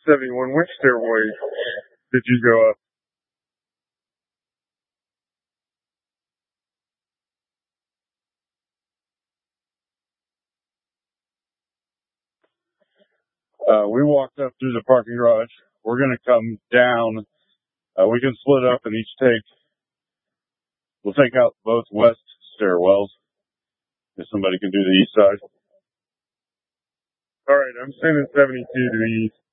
71, which stairway did you go up? We walked up through the parking garage. We're going to come down. We can split up and we'll take out both west stairwells if somebody can do the east side. All right, I'm sending 72 to the east.